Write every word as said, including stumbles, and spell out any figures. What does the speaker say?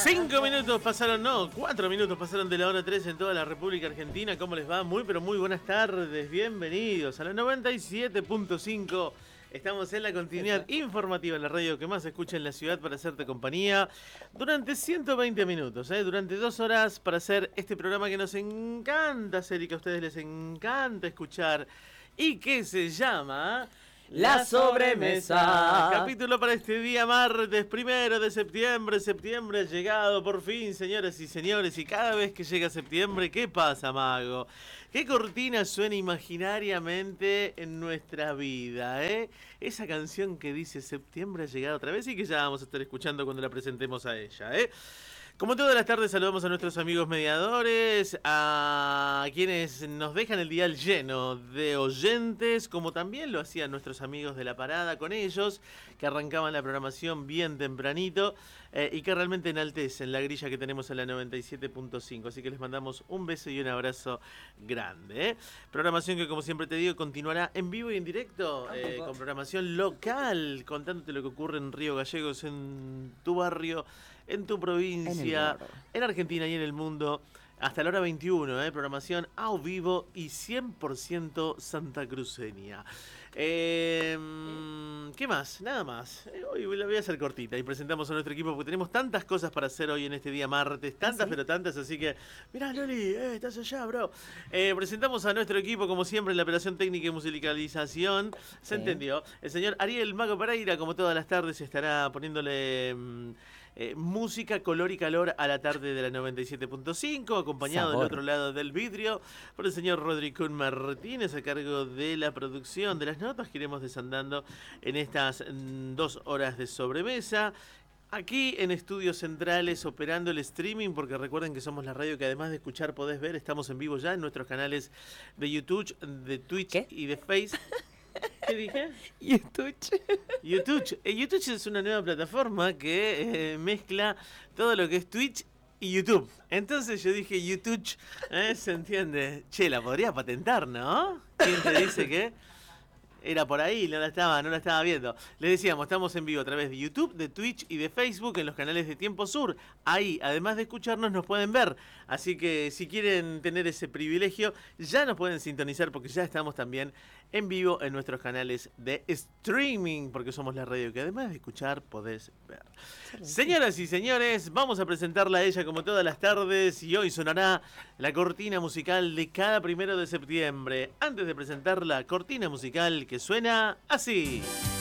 Cinco minutos pasaron, no, cuatro minutos pasaron de la hora tres en toda la República Argentina. ¿Cómo les va? Muy, pero muy buenas tardes. Bienvenidos a la noventa y siete punto cinco. Estamos en la continuidad informativa en la radio que más se escucha en la ciudad para hacerte compañía durante ciento veinte minutos, ¿eh? Durante dos horas para hacer este programa que nos encanta hacer y que a ustedes les encanta escuchar y que se llama... La sobremesa. Capítulo para este día martes primero de septiembre. Septiembre ha llegado por fin, señoras y señores. Y cada vez que llega septiembre, ¿qué pasa, Mago? ¿Qué cortina suena imaginariamente en nuestra vida, eh? Esa canción que dice septiembre ha llegado otra vez y que ya vamos a estar escuchando cuando la presentemos a ella, eh. Como todas las tardes saludamos a nuestros amigos mediadores, a quienes nos dejan el dial lleno de oyentes, como también lo hacían nuestros amigos de La Parada con ellos, que arrancaban la programación bien tempranito eh, y que realmente enaltecen la grilla que tenemos en la noventa y siete punto cinco. Así que les mandamos un beso y un abrazo grande. ¿eh? Programación que, como siempre te digo, continuará en vivo y en directo, eh, con programación local, contándote lo que ocurre en Río Gallegos, en tu barrio, en tu provincia, en, en Argentina y en el mundo, hasta la hora veintiuno, ¿eh? Programación a vivo y cien por ciento santacruceña. Eh, ¿Qué más? Nada más. Eh, hoy la voy a hacer cortita y presentamos a nuestro equipo porque tenemos tantas cosas para hacer hoy en este día martes, tantas ¿Ah, sí? pero tantas, así que, mirá Loli, eh, estás allá, bro. Eh, presentamos a nuestro equipo, como siempre, en la operación técnica y musicalización. ¿Se sí. entendió? El señor Ariel Mago Pereira, como todas las tardes, estará poniéndole... Mmm, Eh, música, color y calor a la tarde de la noventa y siete punto cinco, acompañado Sabor. del otro lado del vidrio por el señor Rodrigo Martínez a cargo de la producción de las notas que iremos desandando en estas mm, dos horas de sobremesa. Aquí en Estudios Centrales operando el streaming, porque recuerden que somos la radio que además de escuchar podés ver, estamos en vivo ya en nuestros canales de YouTube, de Twitch ¿Qué? y de Facebook. ¿Qué dije? YouTube. YouTube. Eh, YouTube es una nueva plataforma que eh, mezcla todo lo que es Twitch y YouTube. Entonces yo dije YouTube, ¿eh? ¿Se entiende? Che, la podría patentar, ¿no? ¿Quién te dice que era por ahí? No la estaba, no la estaba viendo. Les decíamos, estamos en vivo a través de YouTube, de Twitch y de Facebook en los canales de Tiempo Sur. Ahí, además de escucharnos, nos pueden ver. Así que si quieren tener ese privilegio, ya nos pueden sintonizar porque ya estamos también en vivo en nuestros canales de streaming, porque somos la radio que además de escuchar podés ver. Sí. Señoras y señores, vamos a presentarla a ella como todas las tardes y hoy sonará la cortina musical de cada primero de septiembre. Antes de presentar la cortina musical que suena así.